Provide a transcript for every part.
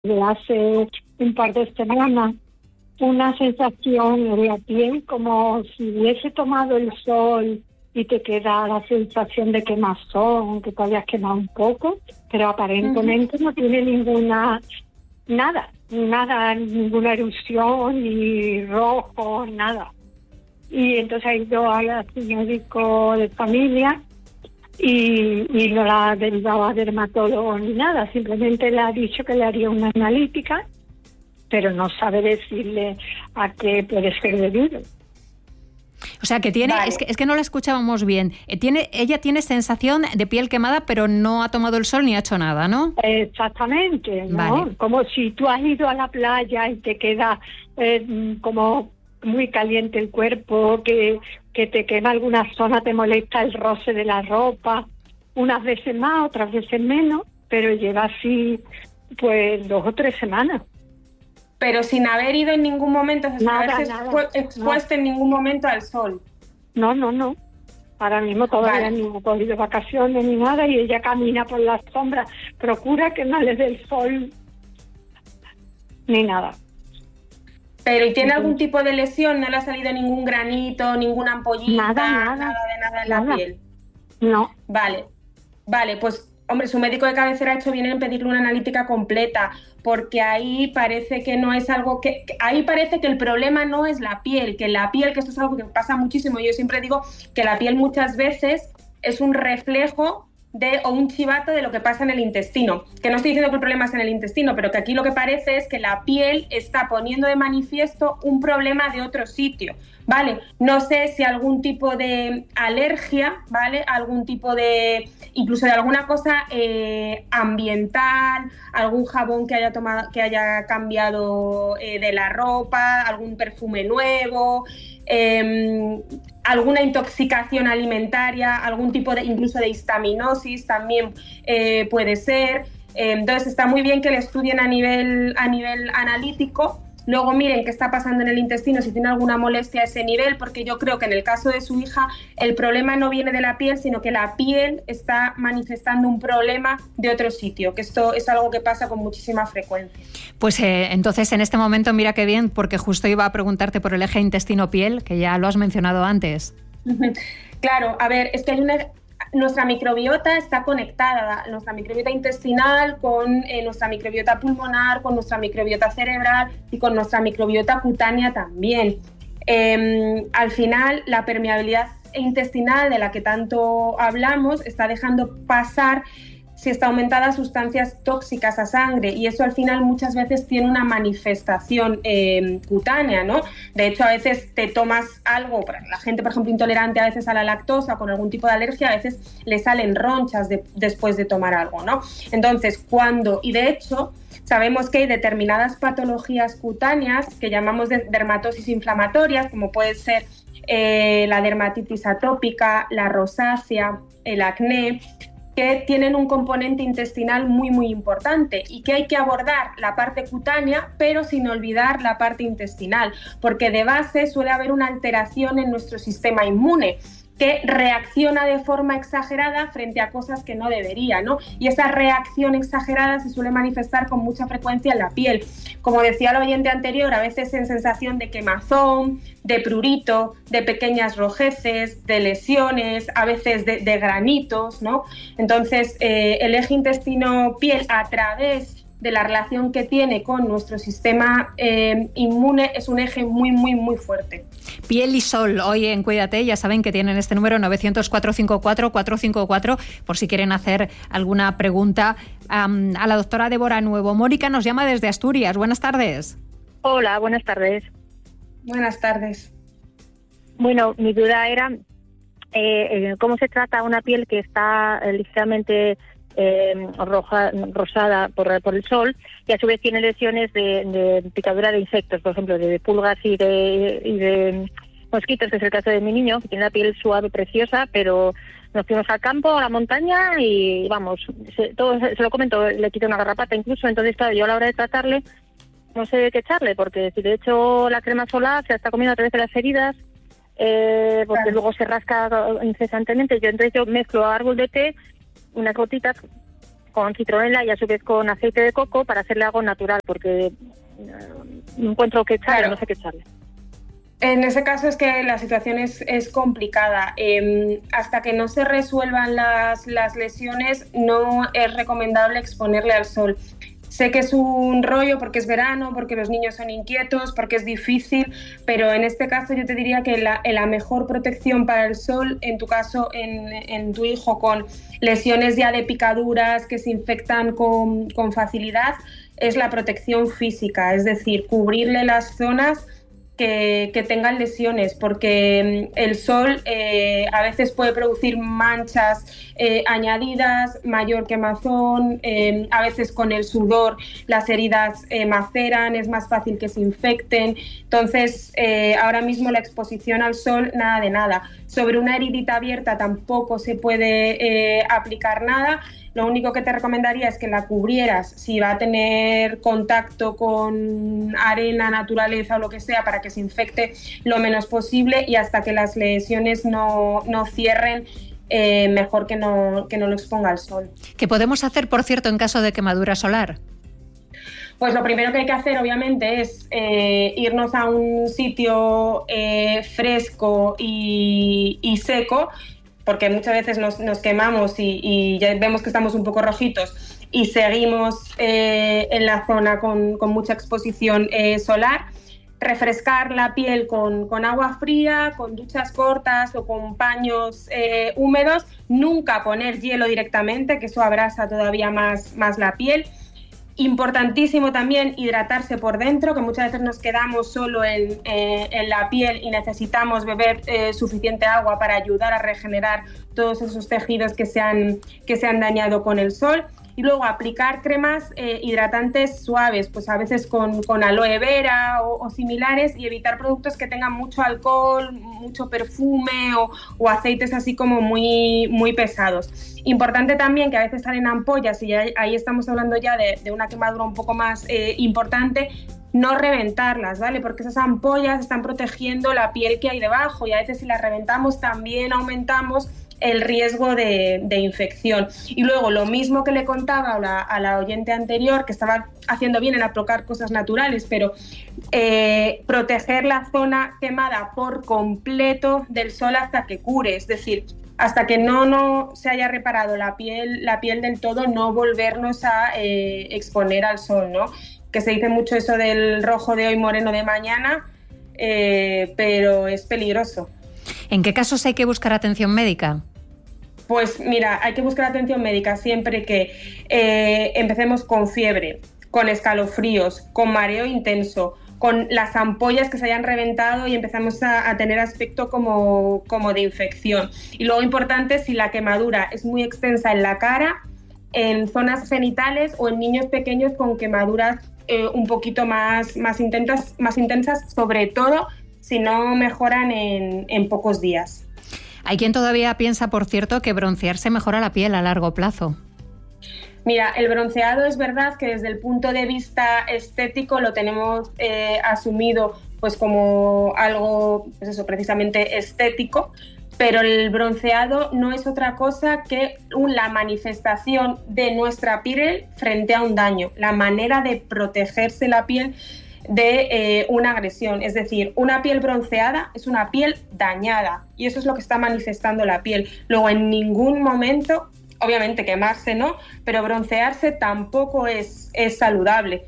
de hace un par de semanas una sensación en la piel como si hubiese tomado el sol y te queda la sensación de quemazón, que te habías quemado un poco, pero aparentemente no tiene nada, ninguna erupción, ni rojo, nada. Y entonces ha ido al médico de familia y no la ha derivado a dermatólogo ni nada, simplemente le ha dicho que le haría una analítica, pero no sabe decirle a qué puede ser debido. O sea, que tiene, Vale. es que no la escuchábamos bien. Ella tiene sensación de piel quemada, pero no ha tomado el sol ni ha hecho nada, ¿no? Exactamente, ¿no? Vale. Como si tú has ido a la playa y te queda como muy caliente el cuerpo, que te quema alguna zona, te molesta el roce de la ropa, unas veces más, otras veces menos, pero lleva así pues 2 o 3 semanas. Pero sin haber ido en ningún momento, sin haberse Nada, expuesto en ningún momento al sol. No. Ahora mismo todavía Vale. ni hemos cogido vacaciones ni nada y ella camina por las sombras, procura que no le dé el sol ni nada. Pero ¿y tiene algún tipo de lesión? ¿No le ha salido ningún granito, ninguna ampollita, Nada en la piel? No. Vale, pues hombre, su médico de cabecera ha hecho bien en pedirle una analítica completa, porque ahí parece que no es algo ahí parece que el problema no es la piel, que esto es algo que pasa muchísimo. Yo siempre digo que la piel muchas veces es un reflejo o un chivato de lo que pasa en el intestino. Que no estoy diciendo que el problema es en el intestino, pero que aquí lo que parece es que la piel está poniendo de manifiesto un problema de otro sitio, ¿vale? No sé si algún tipo de alergia, ¿vale? Algún tipo de, incluso de alguna cosa ambiental, algún jabón que haya tomado, que haya cambiado de la ropa, algún perfume nuevo, alguna intoxicación alimentaria, algún tipo de, incluso de histaminosis también puede ser. Entonces está muy bien que le estudien a nivel analítico. Luego miren qué está pasando en el intestino, si tiene alguna molestia a ese nivel, porque yo creo que en el caso de su hija el problema no viene de la piel, sino que la piel está manifestando un problema de otro sitio, que esto es algo que pasa con muchísima frecuencia. Pues entonces en este momento mira qué bien, porque justo iba a preguntarte por el eje intestino-piel, que ya lo has mencionado antes. Claro, a ver, es que nuestra microbiota está conectada, nuestra microbiota intestinal con nuestra microbiota pulmonar, con nuestra microbiota cerebral y con nuestra microbiota cutánea también. Al final, la permeabilidad intestinal de la que tanto hablamos está dejando pasar, si está aumentada, sustancias tóxicas a sangre, y eso al final muchas veces tiene una manifestación cutánea, ¿no? De hecho, a veces te tomas algo, la gente, por ejemplo, intolerante a veces a la lactosa, con algún tipo de alergia, a veces le salen ronchas después de tomar algo, ¿no? Entonces, y de hecho, sabemos que hay determinadas patologías cutáneas que llamamos dermatosis inflamatorias, como puede ser la dermatitis atópica, la rosácea, el acné, que tienen un componente intestinal muy, muy importante y que hay que abordar la parte cutánea, pero sin olvidar la parte intestinal, porque de base suele haber una alteración en nuestro sistema inmune que reacciona de forma exagerada frente a cosas que no debería, ¿no? Y esa reacción exagerada se suele manifestar con mucha frecuencia en la piel. Como decía el oyente anterior, a veces en sensación de quemazón, de prurito, de pequeñas rojeces, de lesiones, a veces de granitos, ¿no? Entonces, el eje intestino-piel, a través de la relación que tiene con nuestro sistema inmune, es un eje muy, muy, muy fuerte. Piel y sol, hoy en Cuídate, ya saben que tienen este número 900-454-454 por si quieren hacer alguna pregunta a la doctora Débora Nuevo. Mónica nos llama desde Asturias. Buenas tardes. Hola, buenas tardes. Buenas tardes. Bueno, mi duda era cómo se trata una piel que está ligeramente rosada por el sol y a su vez tiene lesiones de picadura de insectos, por ejemplo, de pulgas y de mosquitos, que es el caso de mi niño, que tiene la piel suave, preciosa, pero nos fuimos al campo, a la montaña y vamos, se lo comento, le quité una garrapata incluso. Entonces, claro, yo a la hora de tratarle no sé qué echarle, porque si le echo la crema solar se está comiendo a través de las heridas, porque luego se rasca incesantemente. Entonces yo mezclo árbol de té, unas gotitas con citronela y a su vez con aceite de coco para hacerle algo natural, porque no encuentro qué echarle, no sé qué echarle. En ese caso es que la situación es complicada. Hasta que no se resuelvan las lesiones, no es recomendable exponerle al sol. Sé que es un rollo porque es verano, porque los niños son inquietos, porque es difícil, pero en este caso yo te diría que la mejor protección para el sol, en tu caso, en tu hijo con lesiones ya de picaduras que se infectan con facilidad, es la protección física, es decir, cubrirle las zonas que tengan lesiones, porque el sol a veces puede producir manchas añadidas, mayor quemazón, a veces con el sudor las heridas maceran, es más fácil que se infecten. Entonces, ahora mismo la exposición al sol, nada de nada. Sobre una heridita abierta tampoco se puede aplicar nada. Lo único que te recomendaría es que la cubrieras si va a tener contacto con arena, naturaleza o lo que sea, para que se infecte lo menos posible, y hasta que las lesiones no cierren, mejor que no lo exponga al sol. ¿Qué podemos hacer, por cierto, en caso de quemadura solar? Pues lo primero que hay que hacer, obviamente, es irnos a un sitio fresco y seco, porque muchas veces nos quemamos y ya vemos que estamos un poco rojitos y seguimos en la zona con mucha exposición solar. Refrescar la piel con agua fría, con duchas cortas o con paños húmedos. Nunca poner hielo directamente, que eso abrasa todavía más la piel. Importantísimo también hidratarse por dentro, que muchas veces nos quedamos solo en la piel y necesitamos beber suficiente agua para ayudar a regenerar todos esos tejidos que se han dañado con el sol. Y luego aplicar cremas hidratantes suaves, pues a veces con aloe vera o similares, y evitar productos que tengan mucho alcohol, mucho perfume o aceites así como muy, muy pesados. Importante también que a veces salen ampollas, y ahí estamos hablando ya de una quemadura un poco más importante, no reventarlas, ¿vale? Porque esas ampollas están protegiendo la piel que hay debajo, y a veces si las reventamos también aumentamos el riesgo de infección. Y luego, lo mismo que le contaba a la oyente anterior, que estaba haciendo bien en aplicar cosas naturales, pero proteger la zona quemada por completo del sol hasta que cure, es decir, hasta que no se haya reparado la piel del todo, no volvernos a exponer al sol, ¿no? Que se dice mucho eso del rojo de hoy, moreno de mañana, pero es peligroso. ¿En qué casos hay que buscar atención médica? Pues mira, hay que buscar atención médica siempre que empecemos con fiebre, con escalofríos, con mareo intenso, con las ampollas que se hayan reventado y empezamos a tener aspecto como de infección. Y luego, importante, si la quemadura es muy extensa en la cara, en zonas genitales o en niños pequeños con quemaduras un poquito más intensas, sobre todo si no mejoran en pocos días. Hay quien todavía piensa, por cierto, que broncearse mejora la piel a largo plazo. Mira, el bronceado es verdad que desde el punto de vista estético lo tenemos asumido pues como algo, pues eso, precisamente estético, pero el bronceado no es otra cosa que la manifestación de nuestra piel frente a un daño, la manera de protegerse la piel de una agresión. Es decir, una piel bronceada es una piel dañada, y eso es lo que está manifestando la piel. Luego, en ningún momento, obviamente quemarse no, pero broncearse tampoco es saludable.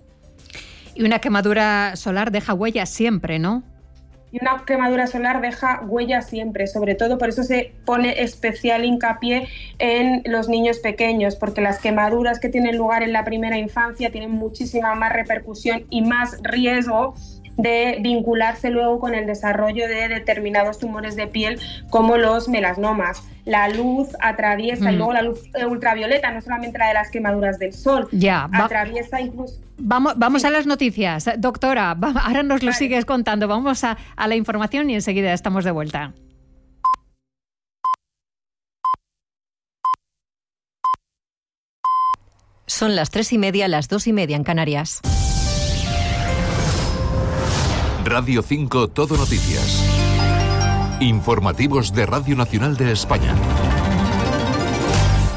Y una quemadura solar deja huellas siempre, ¿no? Y una quemadura solar deja huellas siempre, sobre todo por eso se pone especial hincapié en los niños pequeños, porque las quemaduras que tienen lugar en la primera infancia tienen muchísima más repercusión y más riesgo de vincularse luego con el desarrollo de determinados tumores de piel como los melasnomas. La luz atraviesa, y luego la luz ultravioleta, no solamente la de las quemaduras del sol, atraviesa incluso... Vamos a las noticias. Doctora, ahora nos lo sigues contando. Vamos a la información y enseguida estamos de vuelta. Son las 3:30, las 2:30 en Canarias. Radio 5 Todo Noticias. Informativos de Radio Nacional de España.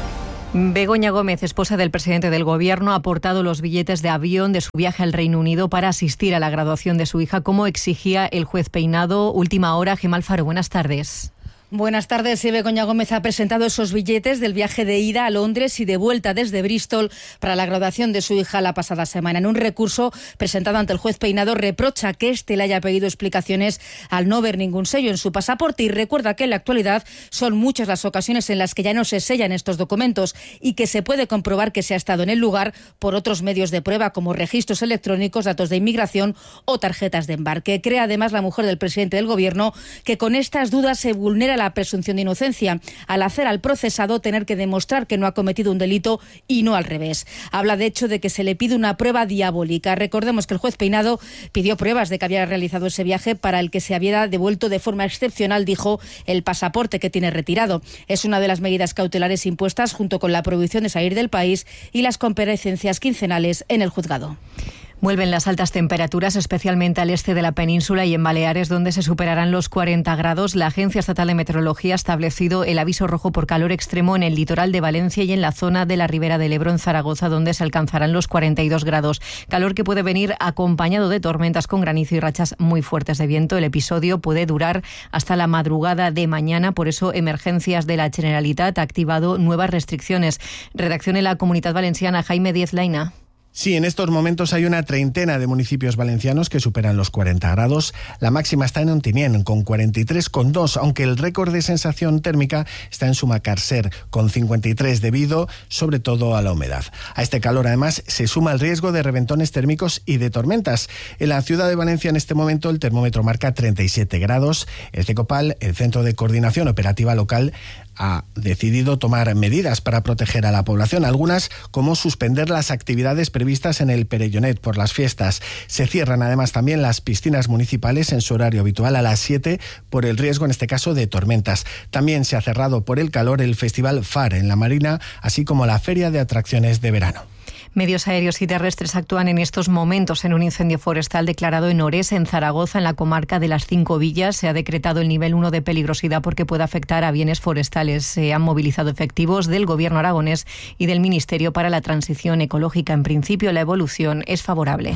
Begoña Gómez, esposa del presidente del Gobierno, ha aportado los billetes de avión de su viaje al Reino Unido para asistir a la graduación de su hija, como exigía el juez Peinado. Última hora, Gemma Alfaro, buenas tardes. Buenas tardes. Sí, Begoña Gómez ha presentado esos billetes del viaje de ida a Londres y de vuelta desde Bristol para la graduación de su hija la pasada semana. En un recurso presentado ante el juez Peinado, reprocha que éste le haya pedido explicaciones al no ver ningún sello en su pasaporte y recuerda que en la actualidad son muchas las ocasiones en las que ya no se sellan estos documentos y que se puede comprobar que se ha estado en el lugar por otros medios de prueba como registros electrónicos, datos de inmigración o tarjetas de embarque. Cree además la mujer del presidente del Gobierno que con estas dudas se vulnera la presunción de inocencia, al hacer al procesado tener que demostrar que no ha cometido un delito y no al revés. Habla de hecho de que se le pide una prueba diabólica. Recordemos que el juez Peinado pidió pruebas de que había realizado ese viaje para el que se había devuelto de forma excepcional, dijo, el pasaporte que tiene retirado. Es una de las medidas cautelares impuestas junto con la prohibición de salir del país y las comparecencias quincenales en el juzgado. Vuelven las altas temperaturas, especialmente al este de la península y en Baleares, donde se superarán los 40 grados. La Agencia Estatal de Meteorología ha establecido el aviso rojo por calor extremo en el litoral de Valencia y en la zona de la Ribera del Ebro, en Zaragoza, donde se alcanzarán los 42 grados. Calor que puede venir acompañado de tormentas con granizo y rachas muy fuertes de viento. El episodio puede durar hasta la madrugada de mañana. Por eso, Emergencias de la Generalitat ha activado nuevas restricciones. Redacción en la Comunidad Valenciana, Jaime Díez Laina. Sí, en estos momentos hay una treintena de municipios valencianos que superan los 40 grados. La máxima está en Ontinyent, con 43,2, aunque el récord de sensación térmica está en Sumacàrcer, con 53, debido sobre todo a la humedad. A este calor, además, se suma el riesgo de reventones térmicos y de tormentas. En la ciudad de Valencia, en este momento, el termómetro marca 37 grados. El CECOPAL, el Centro de Coordinación Operativa Local, ha decidido tomar medidas para proteger a la población, algunas como suspender las actividades previstas en el Perellonet por las fiestas. Se cierran además también las piscinas municipales en su horario habitual a las 7 por el riesgo, en este caso, de tormentas. También se ha cerrado por el calor el Festival FAR en la Marina, así como la Feria de Atracciones de Verano. Medios aéreos y terrestres actúan en estos momentos en un incendio forestal declarado en Orés, en Zaragoza, en la comarca de las Cinco Villas. Se ha decretado el nivel 1 de peligrosidad porque puede afectar a bienes forestales. Se han movilizado efectivos del Gobierno aragonés y del Ministerio para la Transición Ecológica. En principio, la evolución es favorable.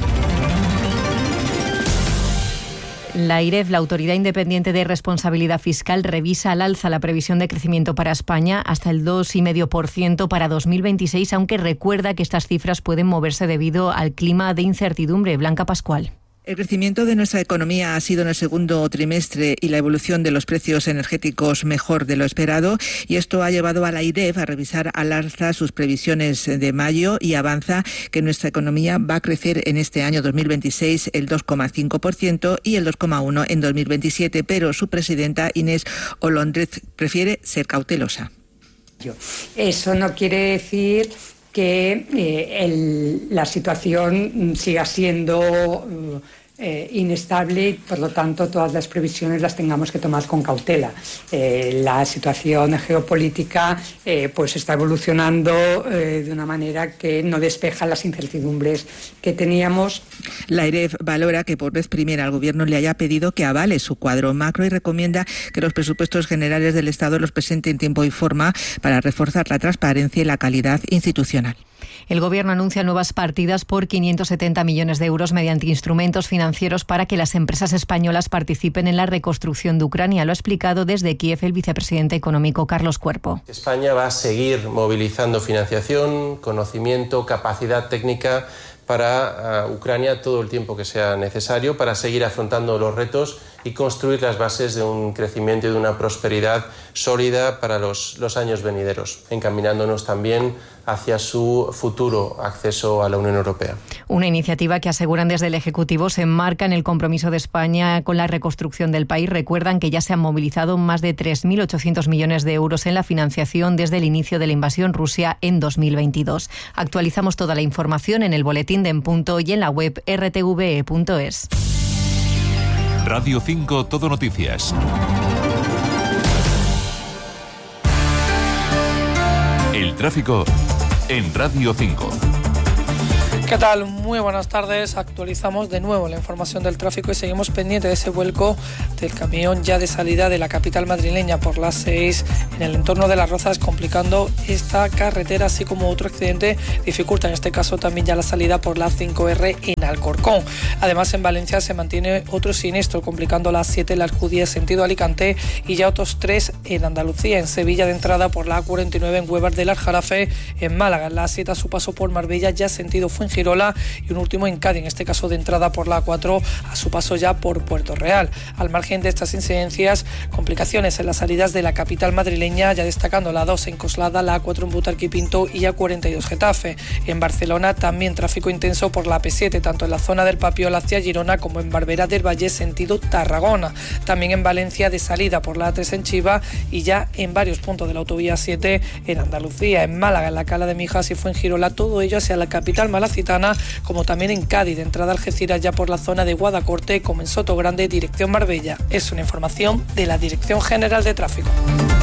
La AIREF, la Autoridad Independiente de Responsabilidad Fiscal, revisa al alza la previsión de crecimiento para España hasta el 2,5% para 2026, aunque recuerda que estas cifras pueden moverse debido al clima de incertidumbre. Blanca Pascual. El crecimiento de nuestra economía ha sido en el segundo trimestre y la evolución de los precios energéticos mejor de lo esperado, y esto ha llevado a la AIREF a revisar al alza sus previsiones de mayo y avanza que nuestra economía va a crecer en este año 2026 el 2,5% y el 2,1% en 2027, pero su presidenta Inés Olóndrez prefiere ser cautelosa. Eso no quiere decir que la situación siga siendo inestable y, por lo tanto, todas las previsiones las tengamos que tomar con cautela. La situación geopolítica pues está evolucionando de una manera que no despeja las incertidumbres que teníamos. La AIREF valora que por vez primera el Gobierno le haya pedido que avale su cuadro macro y recomienda que los presupuestos generales del Estado los presente en tiempo y forma para reforzar la transparencia y la calidad institucional. El Gobierno anuncia nuevas partidas por 570 millones de euros mediante instrumentos financieros para que las empresas españolas participen en la reconstrucción de Ucrania. Lo ha explicado desde Kiev el vicepresidente económico Carlos Cuerpo. España va a seguir movilizando financiación, conocimiento, capacidad técnica para Ucrania todo el tiempo que sea necesario para seguir afrontando los retos y construir las bases de un crecimiento y de una prosperidad sólida para los años venideros, encaminándonos también hacia su futuro acceso a la Unión Europea. Una iniciativa que, aseguran desde el Ejecutivo, se enmarca en el compromiso de España con la reconstrucción del país. Recuerdan que ya se han movilizado más de 3.800 millones de euros en la financiación desde el inicio de la invasión Rusia en 2022. Actualizamos toda la información en el boletín de En Punto y en la web rtve.es. Radio 5 Todo Noticias. El tráfico en Radio 5. ¿Qué tal? Muy buenas tardes. Actualizamos de nuevo la información del tráfico y seguimos pendiente de ese vuelco del camión ya de salida de la capital madrileña por las 6 en el entorno de Las Rozas, complicando esta carretera, así como otro accidente dificulta en este caso también ya la salida por la 5R en Alcorcón. Además, en Valencia se mantiene otro siniestro complicando la 7 la Alcudía sentido Alicante y ya otros 3 en Andalucía. En Sevilla de entrada por la A49 en Huevar del Aljarafe, en Málaga en la 7 a su paso por Marbella ya sentido Fuengirola y un último en Cádiz, en este caso de entrada por la A4 a su paso ya por Puerto Real. Al margen de estas incidencias, complicaciones en las salidas de la capital madrileña, ya destacando la 2 en Coslada, la A4 en Butarque y Pinto y A42 Getafe. En Barcelona también tráfico intenso por la P7, tanto en la zona del Papiol hacia Girona como en Barberá del Valle sentido Tarragona. También en Valencia de salida por la A3 en Chiva y ya en varios puntos de la autovía 7 en Andalucía. En Málaga, en la Cala de Mijas y Fuengirola, todo ello hacia la capital malacitana, como también en Cádiz, de entrada a Algeciras ya por la zona de Guadacorte, como en Sotogrande, dirección Marbella. Es una información de la Dirección General de Tráfico.